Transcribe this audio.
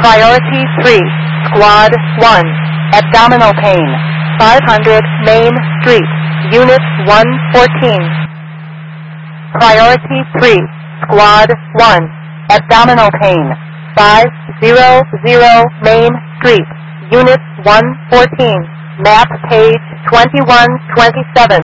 Priority 3, Squad 1, abdominal pain, 500 Main Street, Unit 114. Priority 3, Squad 1, abdominal pain, 500 Main Street, Unit 114, map page 2127.